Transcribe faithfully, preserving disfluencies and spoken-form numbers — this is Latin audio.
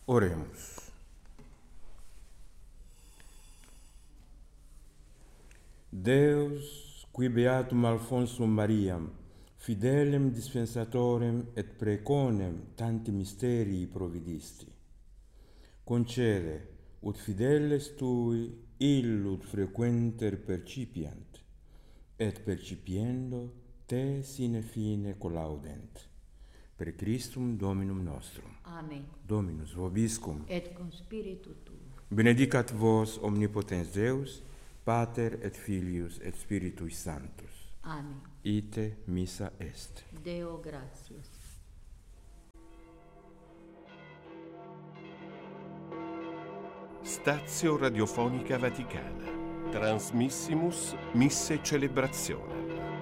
Oremos. Deus, qui beatum Alphonsum Mariam, fidelem dispensatorem et preconem tanti mysterii providisti, concede ut fideles tui illud frequenter percipiant, et percipiendo te sine fine collaudent. Per Christum Dominum nostrum. Amen. Dominus vobiscum. Et cum spiritu tuo. Benedicat vos omnipotens Deus, Pater et Filius et Spiritus Sanctus. Amen. Ite missa est. Deo gratias. Stazio Radiofonica Vaticana. Transmissimus Misse Celebrazione.